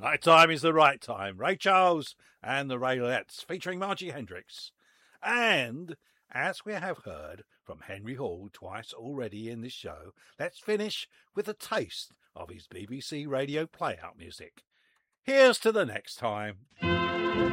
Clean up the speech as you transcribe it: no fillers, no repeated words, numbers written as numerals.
Night Time is the Right Time. Ray Charles and the Raylettes, featuring Margie Hendricks. And as we have heard from Henry Hall twice already in this show, let's finish with a taste of his BBC Radio Playout music. Here's to the next time.